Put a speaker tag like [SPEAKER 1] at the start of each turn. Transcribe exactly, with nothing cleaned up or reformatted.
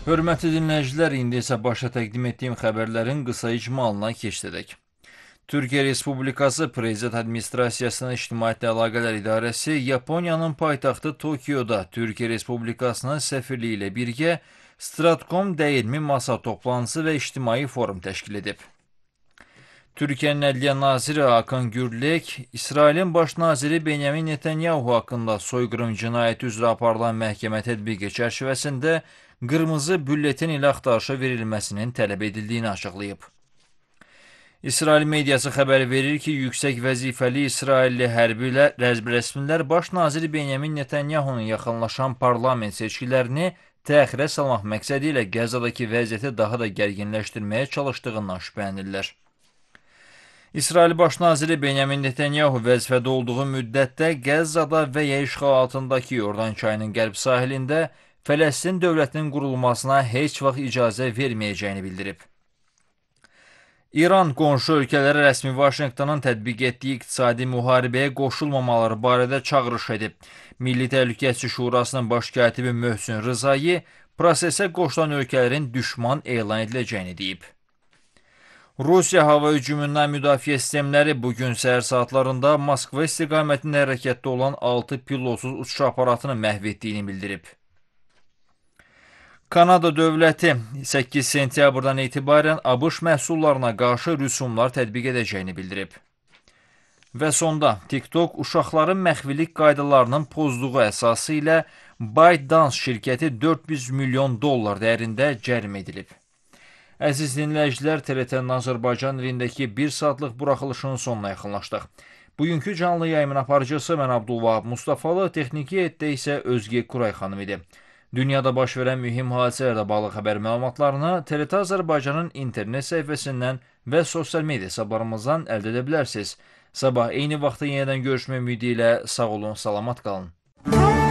[SPEAKER 1] Hörmətli dinləyicilər, indi isə başa təqdim etdiyim xəbərlərin qısa icmalına keçdirək. Türkiyə Respublikası Prezident Administrasiyasının İctimaiyyətlə Əlaqələr İdarəsi Yaponiyanın paytaxtı Tokioda Türkiyə Respublikasının səfirliyi ilə birgə Stratcom dəyirmi masa toplantısı və ictimai forum təşkil edib. Türkiyənin Ədliyyə Naziri Hakan Gürlek, İsrailin Baş Naziri Benyamin Netanyahu haqqında soyqırım cinayəti üzrə aparılan məhkəmə tətbiqi çərçivəsində qırmızı bülletin ilə axtarışa verilməsinin tələb edildiyini açıqlayıb. İsrail mediası xəbər verir ki, yüksək vəzifəli İsrailli hərbi rəsmilər Baş naziri Benyamin Netanyahunun yaxınlaşan parlament seçkilərini təxirə salmaq məqsədi ilə Qəzzadakı vəziyyəti daha da gərginləşdirməyə çalışdığından şübhələnirlər. İsrail Baş naziri Benyamin Netanyahu vəzifədə olduğu müddətdə Qəzzada və ya işğal altındakı Yordan çayının qərb sahilində Fələstin dövlətinin qurulmasına heç vaxt icazə verməyəcəyini bildirib. İran qonşu ölkələrə rəsmi Vaşinqtonun tətbiq etdiyi iqtisadi müharibəyə qoşulmamaları barədə çağırış edib. Milli Təhlükəsizlik Şurasının baş katibi Möhsün Rızayı prosesə qoşulan ölkələrin düşman elan ediləcəyini deyib. Rusiya hava hücumundan müdafiə sistemləri bugün səhər saatlarında Moskva istiqamətində hərəkətdə olan altı pilotsuz uçuş aparatını məhv etdiyini bildirib. Kanada dövləti səkkiz sentyabrdan etibarən ABŞ məhsullarına qarşı rüsumlar tətbiq edəcəyini bildirib. Və sonda TikTok uşaqların məxvilik qaydalarının pozduğu əsası ilə ByteDance şirkəti dörd yüz milyon dollar dəyərində cərimə edilib. Əziz dinləyicilər, T R T-nin Azərbaycan dilindəki bir saatlıq buraxılışının sonuna yaxınlaşdıq. Bugünkü canlı yayımın aparıcısı mən Abdulvahab Mustafalı, texniki heyətdə isə Özge Kuray xanım idi. Dünyada baş verən mühüm hadisələrlə bağlı xəbər məlumatlarını T R T Azərbaycanın internet səhifəsindən və sosial media hesablarımızdan əldə edə bilərsiniz. Sabah eyni vaxtda yenidən görüşmək ümidi ilə sağ olun, salamat qalın.